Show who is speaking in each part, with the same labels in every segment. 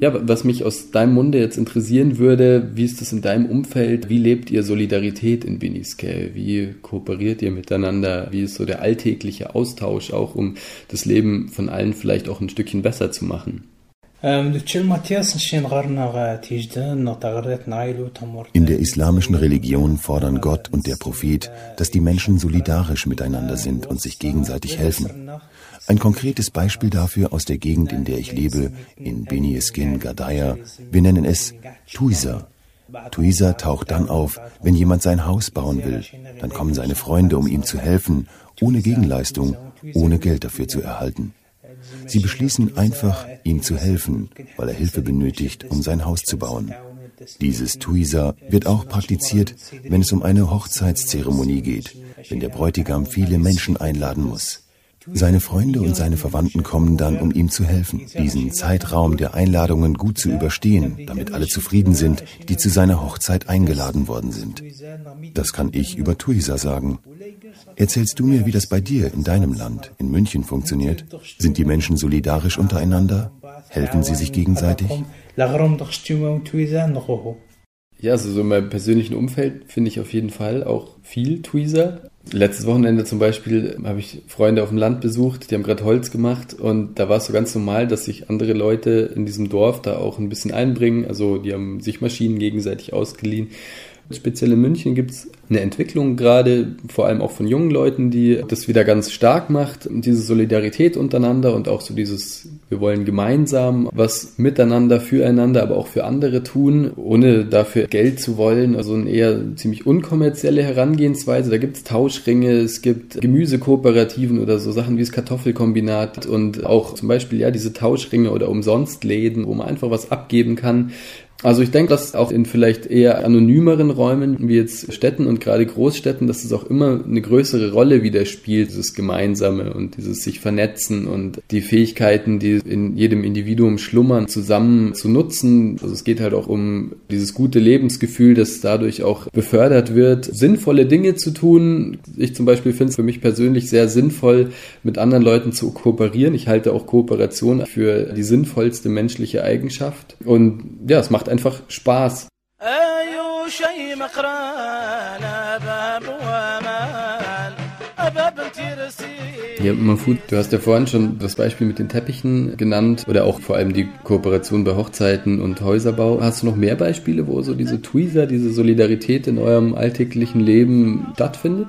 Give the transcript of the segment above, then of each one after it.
Speaker 1: Ja, was mich aus deinem Munde jetzt interessieren würde, wie ist das in deinem Umfeld? Wie lebt ihr Solidarität in Beniskei? Wie kooperiert ihr miteinander? Wie ist so der alltägliche Austausch auch, um das Leben von allen vielleicht auch ein Stückchen besser zu machen?
Speaker 2: In der islamischen Religion fordern Gott und der Prophet, dass die Menschen solidarisch miteinander sind und sich gegenseitig helfen. Ein konkretes Beispiel dafür aus der Gegend, in der ich lebe, in Beni Eskin Gadaya, wir nennen es Tuiza. Tuiza taucht dann auf, wenn jemand sein Haus bauen will. Dann kommen seine Freunde, um ihm zu helfen, ohne Gegenleistung, ohne Geld dafür zu erhalten. Sie beschließen einfach, ihm zu helfen, weil er Hilfe benötigt, um sein Haus zu bauen. Dieses Tuiza wird auch praktiziert, wenn es um eine Hochzeitszeremonie geht, wenn der Bräutigam viele Menschen einladen muss. Seine Freunde und seine Verwandten kommen dann, um ihm zu helfen, diesen Zeitraum der Einladungen gut zu überstehen, damit alle zufrieden sind, die zu seiner Hochzeit eingeladen worden sind. Das kann ich über Tuiza sagen. Erzählst du mir, wie das bei dir in deinem Land, in München, funktioniert? Sind die Menschen solidarisch untereinander? Helfen sie sich gegenseitig?
Speaker 1: Ja, also so in meinem persönlichen Umfeld finde ich auf jeden Fall auch viel Tuiza. Letztes Wochenende zum Beispiel habe ich Freunde auf dem Land besucht, die haben gerade Holz gemacht und da war es so ganz normal, dass sich andere Leute in diesem Dorf da auch ein bisschen einbringen. Also die haben sich Maschinen gegenseitig ausgeliehen. Speziell in München gibt es eine Entwicklung gerade, vor allem auch von jungen Leuten, die das wieder ganz stark macht, diese Solidarität untereinander und auch so dieses, wir wollen gemeinsam was miteinander, füreinander, aber auch für andere tun, ohne dafür Geld zu wollen, also eine eher ziemlich unkommerzielle Herangehensweise. Da gibt es Tauschringe, es gibt Gemüsekooperativen oder so Sachen wie das Kartoffelkombinat und auch zum Beispiel ja diese Tauschringe oder Umsonstläden, wo man einfach was abgeben kann. Also ich denke, dass auch in vielleicht eher anonymeren Räumen wie jetzt Städten und gerade Großstädten, dass es auch immer eine größere Rolle wieder spielt, dieses Gemeinsame und dieses sich vernetzen und die Fähigkeiten, die in jedem Individuum schlummern, zusammen zu nutzen. Also es geht halt auch um dieses gute Lebensgefühl, das dadurch auch befördert wird, sinnvolle Dinge zu tun. Ich zum Beispiel finde es für mich persönlich sehr sinnvoll, mit anderen Leuten zu kooperieren. Ich halte auch Kooperation für die sinnvollste menschliche Eigenschaft. Und ja, es macht einfach Spaß. Ja, Mahfoud, du hast ja vorhin schon das Beispiel mit den Teppichen genannt oder auch vor allem die Kooperation bei Hochzeiten und Häuserbau. Hast du noch mehr Beispiele, wo so diese Tuiza, diese Solidarität in eurem alltäglichen Leben stattfindet?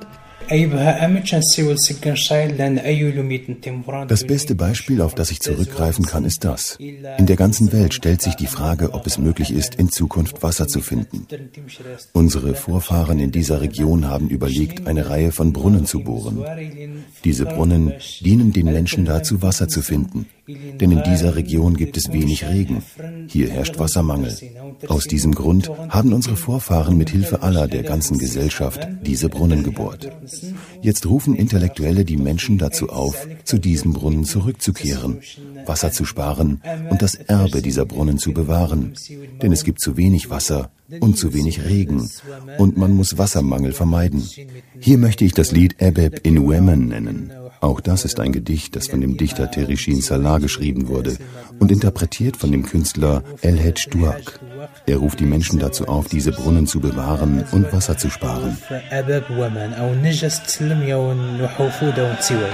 Speaker 2: Das beste Beispiel, auf das ich zurückgreifen kann, ist das. In der ganzen Welt stellt sich die Frage, ob es möglich ist, in Zukunft Wasser zu finden. Unsere Vorfahren in dieser Region haben überlegt, eine Reihe von Brunnen zu bohren. Diese Brunnen dienen den Menschen dazu, Wasser zu finden. Denn in dieser Region gibt es wenig Regen. Hier herrscht Wassermangel. Aus diesem Grund haben unsere Vorfahren mit Hilfe aller der ganzen Gesellschaft diese Brunnen gebohrt. Jetzt rufen Intellektuelle die Menschen dazu auf, zu diesem Brunnen zurückzukehren, Wasser zu sparen und das Erbe dieser Brunnen zu bewahren. Denn es gibt zu wenig Wasser und zu wenig Regen und man muss Wassermangel vermeiden. Hier möchte ich das Lied Ebeb in Women nennen. Auch das ist ein Gedicht, das von dem Dichter Terishin Salah geschrieben wurde und interpretiert von dem Künstler El-Hedj Duak. Er ruft die Menschen dazu auf, diese Brunnen zu bewahren und Wasser zu sparen.